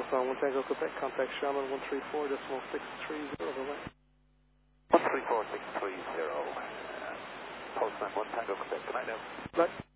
Marathon 1 Tango Quebec, contact Shaman 134.630, over. 134.630. Postman 1 Tango Quebec. Good night now. Bye.